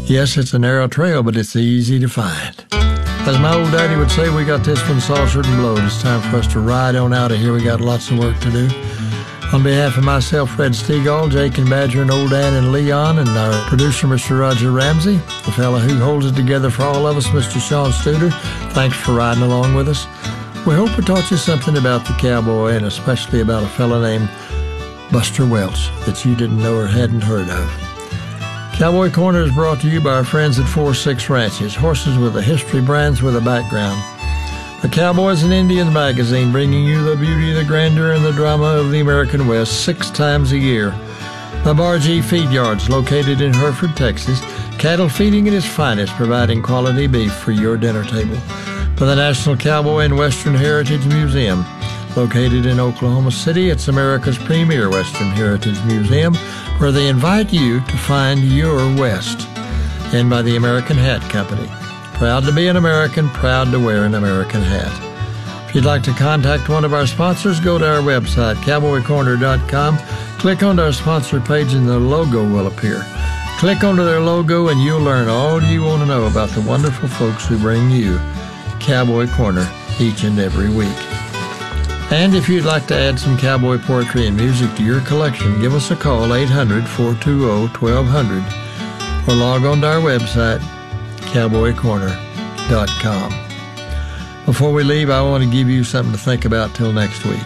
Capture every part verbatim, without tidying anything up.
Yes, it's a narrow trail, but it's easy to find. As my old daddy would say, we got this one saucered and blowed. It's time for us to ride on out of here. We got lots of work to do. On behalf of myself, Fred Stegall, Jake and Badger, and Old Dan and Leon, and our producer, Mister Roger Ramsey, the fella who holds it together for all of us, Mister Sean Studer, thanks for riding along with us. We hope we taught you something about the cowboy, and especially about a fella named Buster Welch that you didn't know or hadn't heard of. Cowboy Corner is brought to you by our friends at four six Ranches, horses with a history, brands with a background. The Cowboys and Indians magazine, bringing you the beauty, the grandeur, and the drama of the American West six times a year. The Bargee Feed Yards, located in Hereford, Texas, cattle feeding at its finest, providing quality beef for your dinner table. For the National Cowboy and Western Heritage Museum, located in Oklahoma City, it's America's premier Western Heritage Museum, where they invite you to find your West. And by the American Hat Company. Proud to be an American, proud to wear an American hat. If you'd like to contact one of our sponsors, go to our website, cowboy corner dot com. Click on our sponsor page and the logo will appear. Click onto their logo and you'll learn all you want to know about the wonderful folks who bring you Cowboy Corner each and every week. And if you'd like to add some cowboy poetry and music to your collection, give us a call, eight hundred, four two zero, one two zero zero, or log on to our website, cowboy corner dot com. Before we leave, I want to give you something to think about till next week.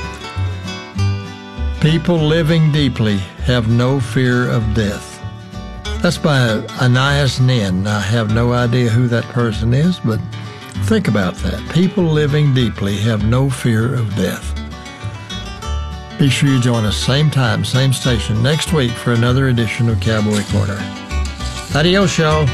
People living deeply have no fear of death. That's by Anais Nin. I have no idea who that person is, but think about that. People living deeply have no fear of death. Be sure you join us same time, same station next week for another edition of Cowboy Corner. Adios, y'all.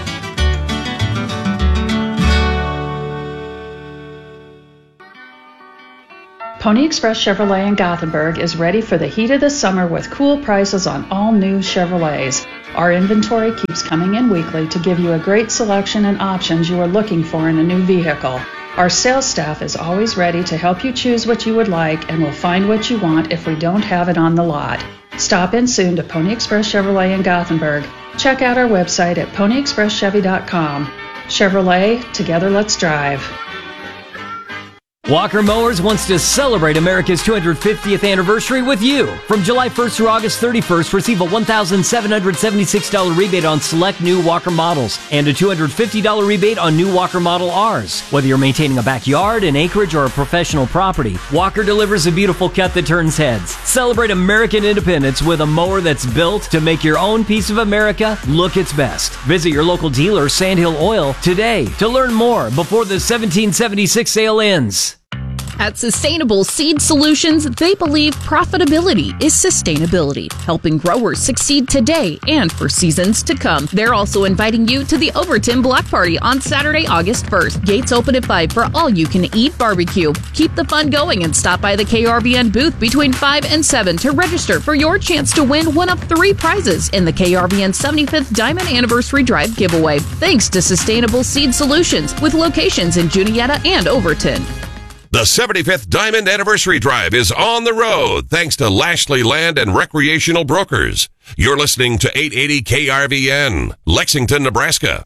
Pony Express Chevrolet in Gothenburg is ready for the heat of the summer with cool prices on all new Chevrolets. Our inventory keeps coming in weekly to give you a great selection and options you are looking for in a new vehicle. Our sales staff is always ready to help you choose what you would like and will find what you want if we don't have it on the lot. Stop in soon to Pony Express Chevrolet in Gothenburg. Check out our website at pony express chevy dot com. Chevrolet, together let's drive. Walker Mowers wants to celebrate America's two hundred fiftieth anniversary with you. From July first through August thirty-first, receive a one thousand seven hundred seventy-six dollars rebate on select new Walker models and a two hundred fifty dollars rebate on new Walker Model R's. Whether you're maintaining a backyard, an acreage, or a professional property, Walker delivers a beautiful cut that turns heads. Celebrate American independence with a mower that's built to make your own piece of America look its best. Visit your local dealer, Sandhill Oil, today to learn more before the seventeen seventy-six sale ends. At Sustainable Seed Solutions, they believe profitability is sustainability, helping growers succeed today and for seasons to come. They're also inviting you to the Overton Block Party on Saturday, August first. Gates open at five for all-you-can-eat barbecue. Keep the fun going and stop by the K R V N booth between five and seven to register for your chance to win one of three prizes in the K R V N seventy-fifth Diamond Anniversary Drive giveaway. Thanks to Sustainable Seed Solutions, with locations in Juniata and Overton. The seventy-fifth Diamond Anniversary Drive is on the road thanks to Lashley Land and Recreational Brokers. You're listening to eight eighty K R V N, Lexington, Nebraska.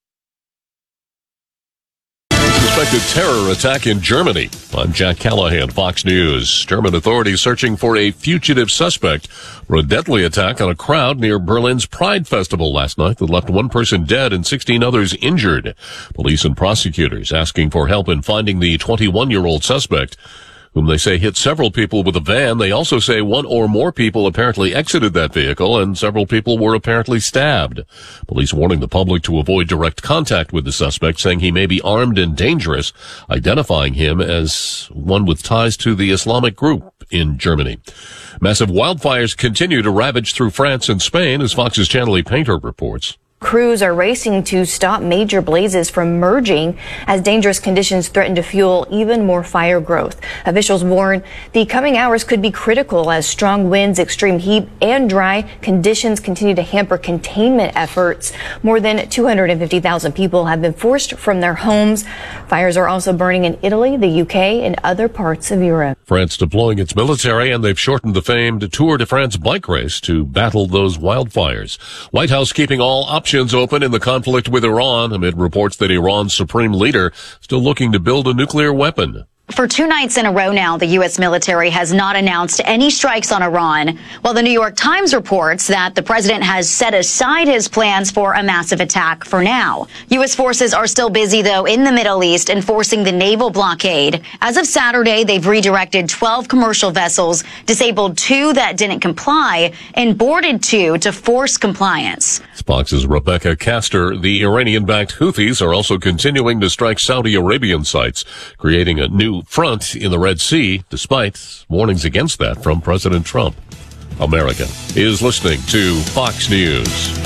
Suspected terror attack in Germany. I'm Jack Callahan, Fox News. German authorities searching for a fugitive suspect for a deadly attack on a crowd near Berlin's Pride Festival last night that left one person dead and sixteen others injured. Police and prosecutors asking for help in finding the twenty-one-year-old suspect, whom they say hit several people with a van. They also say one or more people apparently exited that vehicle and several people were apparently stabbed. Police warning the public to avoid direct contact with the suspect, saying he may be armed and dangerous, identifying him as one with ties to the Islamic group in Germany. Massive wildfires continue to ravage through France and Spain, as Fox's Channelie Painter reports. Crews are racing to stop major blazes from merging as dangerous conditions threaten to fuel even more fire growth. Officials warn the coming hours could be critical as strong winds, extreme heat, and dry conditions continue to hamper containment efforts. More than two hundred fifty thousand people have been forced from their homes. Fires are also burning in Italy, the U K, and other parts of Europe. France deploying its military, and they've shortened the famed Tour de France bike race to battle those wildfires. White House keeping all operations options open in the conflict with Iran amid reports that Iran's supreme leader still looking to build a nuclear weapon. For two nights in a row now, the U S military has not announced any strikes on Iran, while the New York Times reports that the president has set aside his plans for a massive attack for now. U S forces are still busy, though, in the Middle East enforcing the naval blockade. As of Saturday, they've redirected twelve commercial vessels, disabled two that didn't comply, and boarded two to force compliance. Fox's Rebecca Castor. The Iranian-backed Houthis are also continuing to strike Saudi Arabian sites, creating a new front in the Red Sea, despite warnings against that from President Trump. America is listening to Fox News.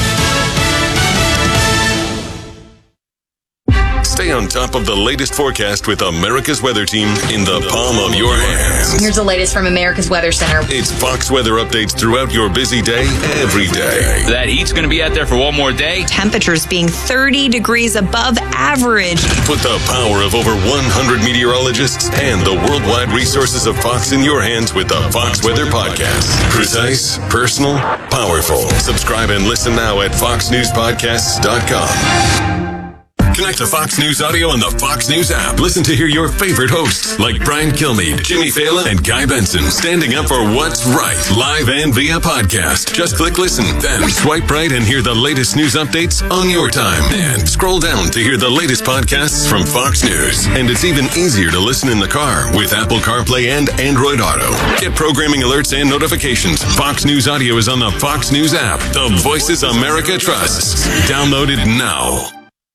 Stay on top of the latest forecast with America's Weather Team in the palm of your hands. Here's the latest from America's Weather Center. It's Fox weather updates throughout your busy day, every day. That heat's going to be out there for one more day. Temperatures being thirty degrees above average. Put the power of over one hundred meteorologists and the worldwide resources of Fox in your hands with the Fox Weather Podcast. Precise, personal, powerful. Subscribe and listen now at fox news podcasts dot com. Connect to Fox News Audio on the Fox News app. Listen to hear your favorite hosts like Brian Kilmeade, Jimmy Fallon, and Guy Benson standing up for what's right, live and via podcast. Just click listen, then swipe right and hear the latest news updates on your time. And scroll down to hear the latest podcasts from Fox News. And it's even easier to listen in the car with Apple CarPlay and Android Auto. Get programming alerts and notifications. Fox News Audio is on the Fox News app. The voices America trusts. Download it now.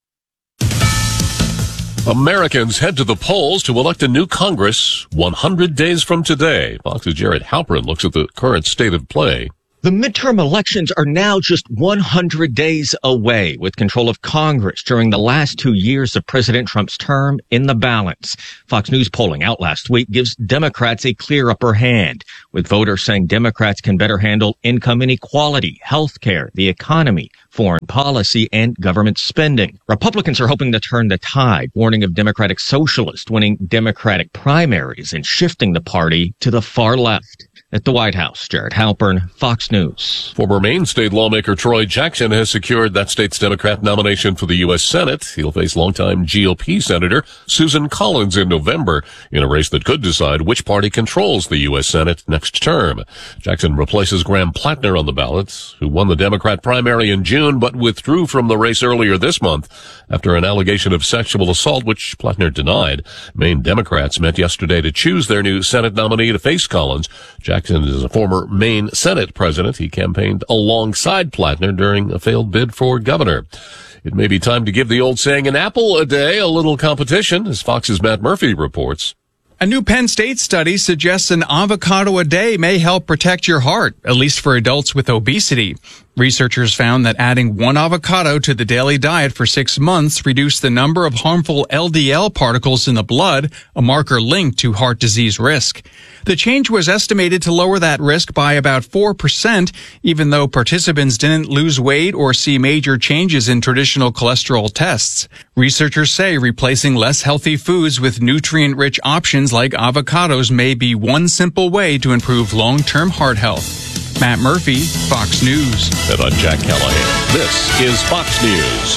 Americans head to the polls to elect a new Congress one hundred days from today. Fox's Jared Halpern looks at the current state of play. The midterm elections are now just one hundred days away, with control of Congress during the last two years of President Trump's term in the balance. Fox News polling out last week gives Democrats a clear upper hand, with voters saying Democrats can better handle income inequality, health care, the economy, foreign policy, and government spending. Republicans are hoping to turn the tide, warning of Democratic socialists winning Democratic primaries and shifting the party to the far left. At the White House, Jared Halpern, Fox News. Former Maine state lawmaker Troy Jackson has secured that state's Democrat nomination for the U S Senate. He'll face longtime G O P Senator Susan Collins in November in a race that could decide which party controls the U S Senate next term. Jackson replaces Graham Plattner on the ballot, who won the Democrat primary in June but withdrew from the race earlier this month after an allegation of sexual assault, which Plattner denied. Maine Democrats met yesterday to choose their new Senate nominee to face Collins. Jackson is a former Maine Senate president. He campaigned alongside Plattner during a failed bid for governor. It may be time to give the old saying an apple a day a little competition, as Fox's Matt Murphy reports. A new Penn State study suggests an avocado a day may help protect your heart, at least for adults with obesity. Researchers found that adding one avocado to the daily diet for six months reduced the number of harmful L D L particles in the blood, a marker linked to heart disease risk. The change was estimated to lower that risk by about four percent, even though participants didn't lose weight or see major changes in traditional cholesterol tests. Researchers say replacing less healthy foods with nutrient-rich options like avocados may be one simple way to improve long-term heart health. Matt Murphy, Fox News. And I'm Jack Callahan. This is Fox News.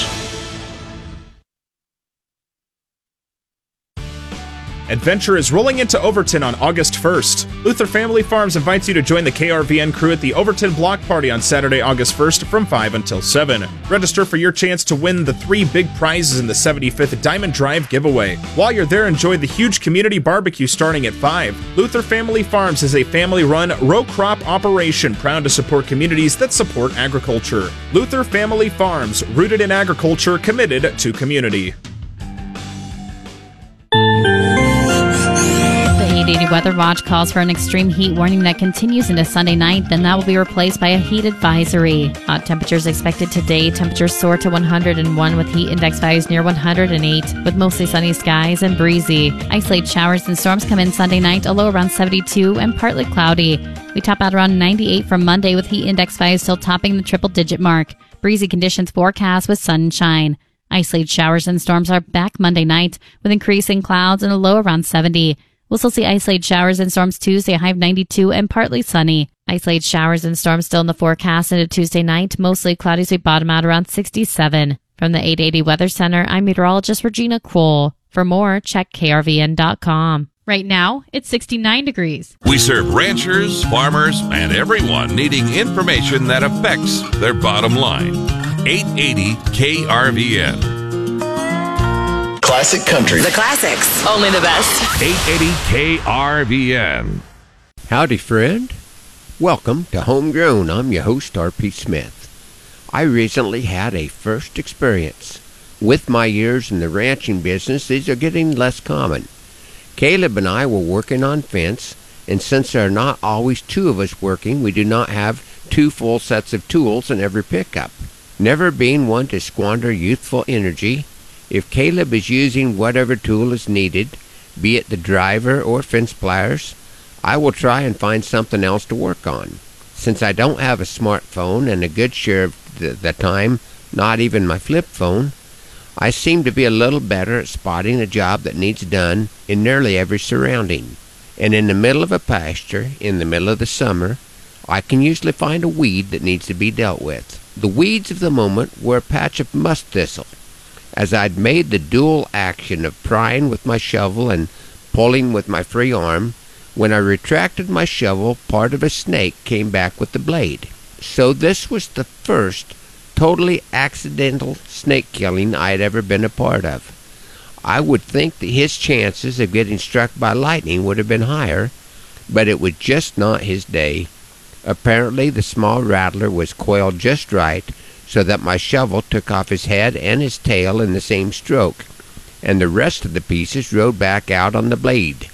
Adventure is rolling into Overton on August first. Luther Family Farms invites you to join the K R V N crew at the Overton Block Party on Saturday, August first from five until seven. Register for your chance to win the three big prizes in the seventy-fifth Diamond Drive giveaway. While you're there, enjoy the huge community barbecue starting at five. Luther Family Farms is a family-run row crop operation proud to support communities that support agriculture. Luther Family Farms, rooted in agriculture, committed to community. eight eighty Weather Watch calls for an extreme heat warning that continues into Sunday night, then that will be replaced by a heat advisory. Hot temperatures expected today. Temperatures soar to one hundred one with heat index values near one hundred eight, with mostly sunny skies and breezy. Isolated showers and storms come in Sunday night, a low around seventy-two and partly cloudy. We top out around ninety-eight for Monday with heat index values still topping the triple-digit mark. Breezy conditions forecast with sunshine. Isolated showers and storms are back Monday night with increasing clouds and a low around seventy. We'll still see isolated showers and storms Tuesday, a high of ninety-two and partly sunny. Isolated showers and storms still in the forecast into Tuesday night. Mostly cloudy, so we bottom out around sixty-seven. From the eight eighty Weather Center, I'm meteorologist Regina Cole. For more, check K R V N dot com. Right now, it's sixty-nine degrees. We serve ranchers, farmers, and everyone needing information that affects their bottom line. eight eighty K R V N. Classic country. The classics. Only the best. eight eighty K R V N. Howdy, friend. Welcome to Homegrown. I'm your host, R P Smith. I recently had a first experience. With my years in the ranching business, these are getting less common. Caleb and I were working on fence, and since there are not always two of us working, we do not have two full sets of tools in every pickup. Never being one to squander youthful energy, if Caleb is using whatever tool is needed, be it the driver or fence pliers, I will try and find something else to work on. Since I don't have a smartphone and a good share of the, the time, not even my flip phone, I seem to be a little better at spotting a job that needs done in nearly every surrounding. And in the middle of a pasture, in the middle of the summer, I can usually find a weed that needs to be dealt with. The weeds of the moment were a patch of musk thistle. As I'd made the dual action of prying with my shovel and pulling with my free arm, when I retracted my shovel, part of a snake came back with the blade. So this was the first totally accidental snake killing I had ever been a part of. I would think that his chances of getting struck by lightning would have been higher, but it was just not his day. Apparently the small rattler was coiled just right so that my shovel took off his head and his tail in the same stroke, and the rest of the pieces rode back out on the blade.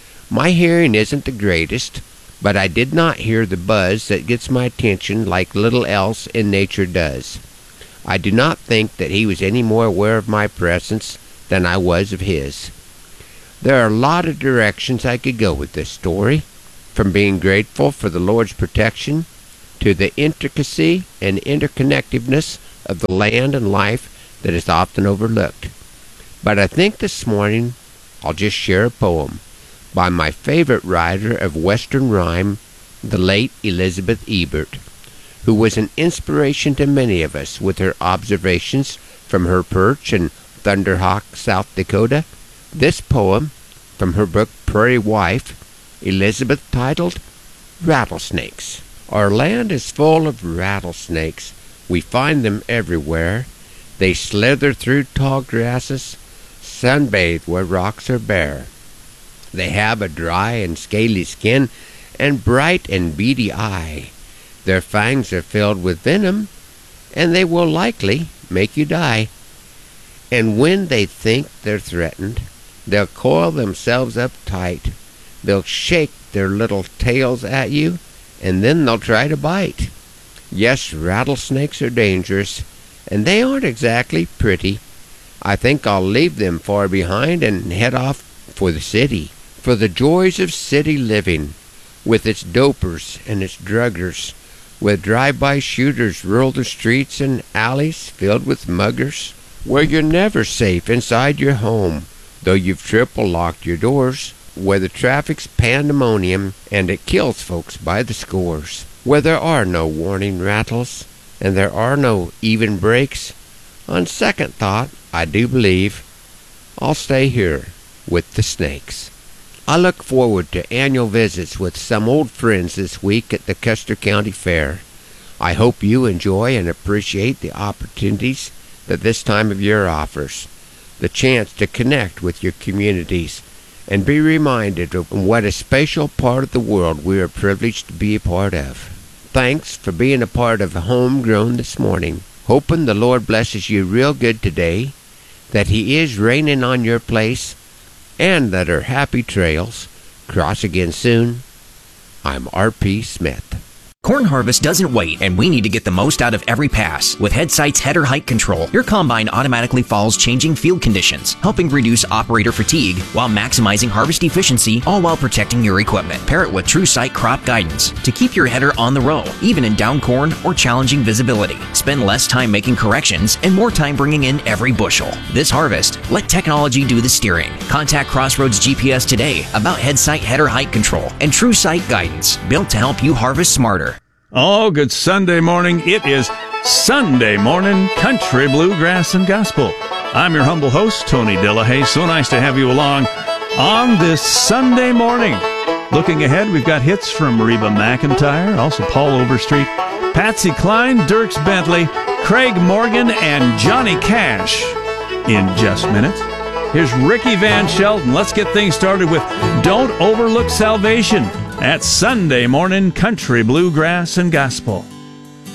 My hearing isn't the greatest, but I did not hear the buzz that gets my attention like little else in nature does. I do not think that he was any more aware of my presence than I was of his. There are a lot of directions I could go with this story, from being grateful for the Lord's protection to the intricacy and interconnectedness of the land and life that is often overlooked. But I think this morning I'll just share a poem by my favorite writer of Western rhyme, the late Elizabeth Ebert, who was an inspiration to many of us with her observations from her perch in Thunderhawk, South Dakota. This poem, from her book Prairie Wife, Elizabeth titled Rattlesnakes. Our land is full of rattlesnakes. We find them everywhere. They slither through tall grasses, sunbathe where rocks are bare. They have a dry and scaly skin and bright and beady eye. Their fangs are filled with venom, and they will likely make you die. And when they think they're threatened, they'll coil themselves up tight. They'll shake their little tails at you, and then they'll try to bite. Yes, rattlesnakes are dangerous, and they aren't exactly pretty. I think I'll leave them far behind and head off for the city. For the joys of city living, with its dopers and its druggers, with drive-by shooters rule the streets and alleys filled with muggers, where you're never safe inside your home, though you've triple-locked your doors, where the traffic's pandemonium and it kills folks by the scores, where there are no warning rattles and there are no even breaks. On second thought, I do believe I'll stay here with the snakes. I look forward to annual visits with some old friends this week at the Custer County Fair. I hope you enjoy and appreciate the opportunities that this time of year offers, the chance to connect with your communities and be reminded of what a special part of the world we are privileged to be a part of. Thanks for being a part of Homegrown this morning. Hoping the Lord blesses you real good today, that He is raining on your place, and that our happy trails cross again soon. I'm R P Smith. Corn harvest doesn't wait, and we need to get the most out of every pass. With Headsight's header height control, your combine automatically follows changing field conditions, helping reduce operator fatigue while maximizing harvest efficiency, all while protecting your equipment. Pair it with TrueSight crop guidance to keep your header on the row, even in down corn or challenging visibility. Spend less time making corrections and more time bringing in every bushel. This harvest, let technology do the steering. Contact Crossroads G P S today about Headsight header height control and TrueSight guidance, built to help you harvest smarter. Oh, good Sunday morning. It is Sunday Morning Country Bluegrass and Gospel. I'm your humble host, Tony Delahaye. So nice to have you along on this Sunday morning. Looking ahead, we've got hits from Reba McEntire, also Paul Overstreet, Patsy Cline, Dierks Bentley, Craig Morgan, and Johnny Cash in just minutes. Here's Ricky Van Shelton. Let's get things started with Don't Overlook Salvation at Sunday Morning Country Bluegrass and Gospel.